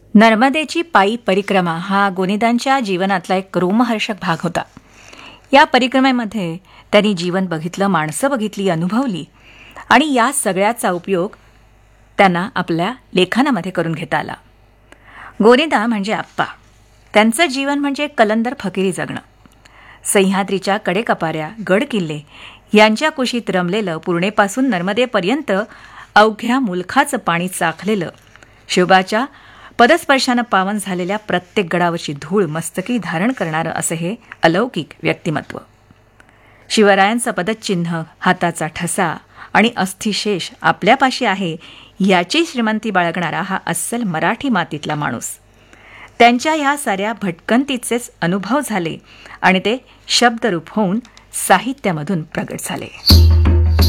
नर्मदेची पायी परिक्रमा हा गोनीदांच्या जीवनातला एक रोमहर्षक भाग होता. या परिक्रमेमध्ये त्यांनी जीवन बघितलं, माणसं बघितली, अनुभवली आणि या सगळ्याचा उपयोग त्यांना आपल्या लेखनामध्ये करून घेता आला. गोनीदा म्हणजे आप्पा. त्यांचं जीवन म्हणजे कलंदर फकिरी जगणं. सह्याद्रीच्या कडेकपाऱ्या, गड किल्ले यांच्या कुशीत रमलेलं, पूर्णेपासून नर्मदेपर्यंत अवघ्या मुलखाचं पाणी चाखलेलं, शिवबाच्या पदस्पर्शानं पावन झालेल्या प्रत्येक गडावरची धूळ मस्तकी धारण करणारं असं हे अलौकिक व्यक्तिमत्व. शिवरायांचं पदचिन्ह, हाताचा ठसा आणि अस्थिशेष आपल्यापाशी आहे याची श्रीमंती बाळगणारा हा अस्सल मराठी मातीतला माणूस. त्यांच्या ह्या साऱ्या भटकंतीचेच अनुभव झाले आणि ते शब्दरूप होऊन साहित्यामधून प्रगट झाले.